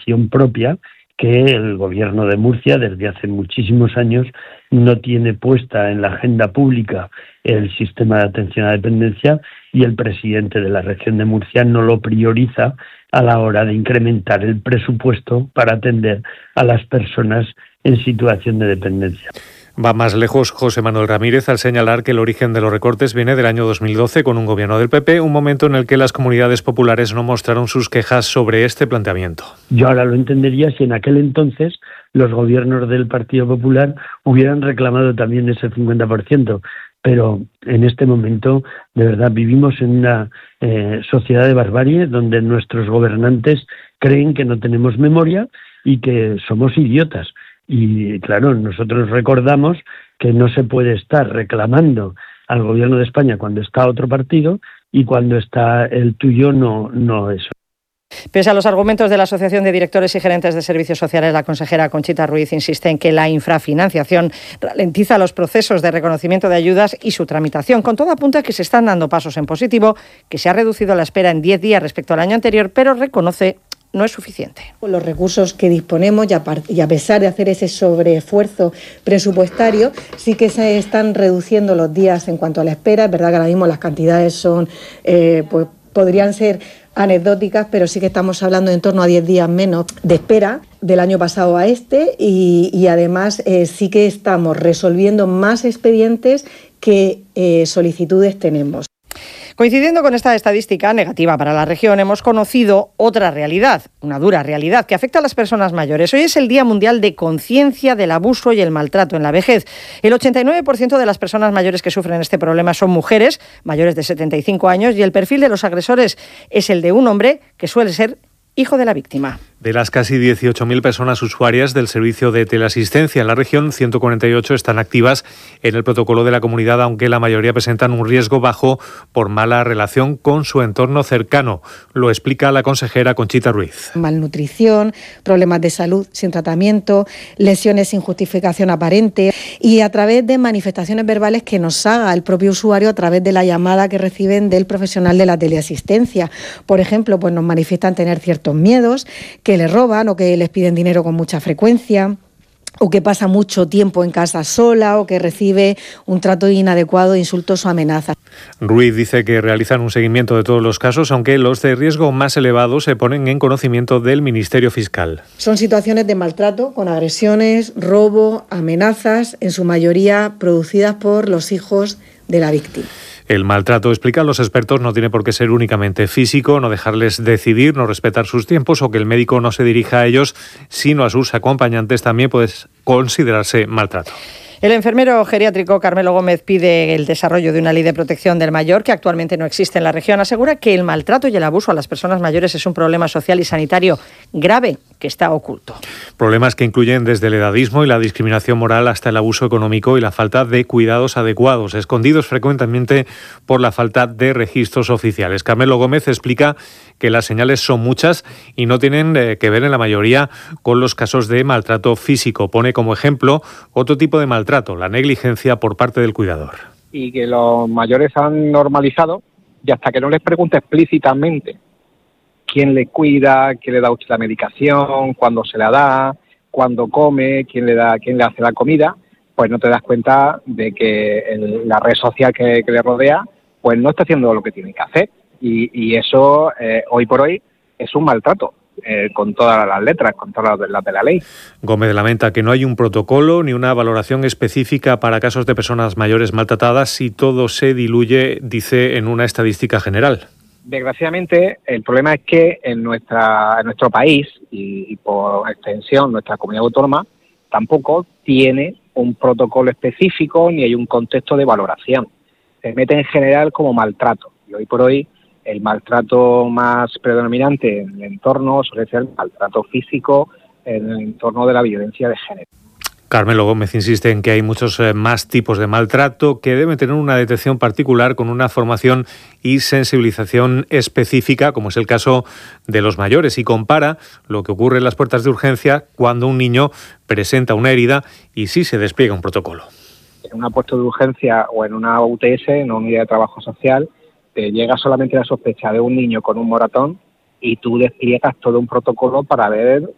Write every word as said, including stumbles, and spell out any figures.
legislación propia que el Gobierno de Murcia desde hace muchísimos años no tiene puesta en la agenda pública el sistema de atención a la dependencia, y el presidente de la región de Murcia no lo prioriza a la hora de incrementar el presupuesto para atender a las personas en situación de dependencia. Va más lejos José Manuel Ramírez al señalar que el origen de los recortes viene del año dos mil doce con un gobierno del P P, un momento en el que las comunidades populares no mostraron sus quejas sobre este planteamiento. Yo ahora lo entendería si en aquel entonces los gobiernos del Partido Popular hubieran reclamado también ese cincuenta por ciento, pero en este momento de verdad vivimos en una eh, sociedad de barbarie donde nuestros gobernantes creen que no tenemos memoria y que somos idiotas. Y claro, nosotros recordamos que no se puede estar reclamando al gobierno de España cuando está otro partido y cuando está el tuyo no, no es. Pese a los argumentos de la Asociación de Directores y Gerentes de Servicios Sociales, la consejera Conchita Ruiz insiste en que la infrafinanciación ralentiza los procesos de reconocimiento de ayudas y su tramitación. Con todo apunta que se están dando pasos en positivo, que se ha reducido la espera en diez días respecto al año anterior, pero reconoce no es suficiente. Con los recursos que disponemos y a, y a pesar de hacer ese sobreesfuerzo presupuestario, sí que se están reduciendo los días en cuanto a la espera. Es verdad que ahora mismo las cantidades son, eh, pues podrían ser anecdóticas, pero sí que estamos hablando de en torno a diez días menos de espera del año pasado a este y, y además eh, sí que estamos resolviendo más expedientes que eh, solicitudes tenemos. Coincidiendo con esta estadística negativa para la región, hemos conocido otra realidad, una dura realidad, que afecta a las personas mayores. Hoy es el Día Mundial de Conciencia del Abuso y el Maltrato en la Vejez. El ochenta y nueve por ciento de las personas mayores que sufren este problema son mujeres, mayores de setenta y cinco años, y el perfil de los agresores es el de un hombre que suele ser hijo de la víctima. De las casi dieciocho mil personas usuarias del servicio de teleasistencia en la región, ciento cuarenta y ocho están activas en el protocolo de la comunidad, aunque la mayoría presentan un riesgo bajo por mala relación con su entorno cercano. Lo explica la consejera Conchita Ruiz. Malnutrición, problemas de salud sin tratamiento, lesiones sin justificación aparente y a través de manifestaciones verbales que nos haga el propio usuario a través de la llamada que reciben del profesional de la teleasistencia. Por ejemplo, pues nos manifiestan tener ciertos miedos, que le roban o que les piden dinero con mucha frecuencia, o que pasa mucho tiempo en casa sola, o que recibe un trato inadecuado, insultos o amenazas. Ruiz dice que realizan un seguimiento de todos los casos, aunque los de riesgo más elevados se ponen en conocimiento del Ministerio Fiscal. Son situaciones de maltrato con agresiones, robo, amenazas, en su mayoría producidas por los hijos de la víctima. El maltrato, explican los expertos, no tiene por qué ser únicamente físico, no dejarles decidir, no respetar sus tiempos o que el médico no se dirija a ellos, sino a sus acompañantes, también puede considerarse maltrato. El enfermero geriátrico Carmelo Gómez pide el desarrollo de una ley de protección del mayor que actualmente no existe en la región. Asegura que el maltrato y el abuso a las personas mayores es un problema social y sanitario grave que está oculto. Problemas que incluyen desde el edadismo y la discriminación moral hasta el abuso económico y la falta de cuidados adecuados, escondidos frecuentemente por la falta de registros oficiales. Carmelo Gómez explica que las señales son muchas y no tienen eh, que ver en la mayoría con los casos de maltrato físico. Pone como ejemplo otro tipo de maltrato, la negligencia por parte del cuidador. Y que los mayores han normalizado y hasta que no les pregunte explícitamente quién le cuida, quién le da usted la medicación, cuándo se la da, cuándo come, quién le da, quién le hace la comida, pues no te das cuenta de que el, la red social que, que le rodea pues no está haciendo lo que tiene que hacer. Y, y eso, eh, hoy por hoy, es un maltrato, eh, con todas las letras, con todas las de la ley. Gómez lamenta que no hay un protocolo ni una valoración específica para casos de personas mayores maltratadas y todo se diluye, dice, en una estadística general. Desgraciadamente, el problema es que en, nuestra, en nuestro país, y, y por extensión nuestra comunidad autónoma, tampoco tiene un protocolo específico ni hay un contexto de valoración. Se mete en general como maltrato. Y hoy por hoy, el maltrato más predominante en el entorno suele ser el maltrato físico en el entorno de la violencia de género. Carmelo Gómez insiste en que hay muchos eh, más tipos de maltrato que deben tener una detección particular con una formación y sensibilización específica, como es el caso de los mayores, y compara lo que ocurre en las puertas de urgencia cuando un niño presenta una herida y sí se despliega un protocolo. En una puerta de urgencia o en una U T S, en una unidad de trabajo social, te llega solamente la sospecha de un niño con un moratón y tú despliegas todo un protocolo para ver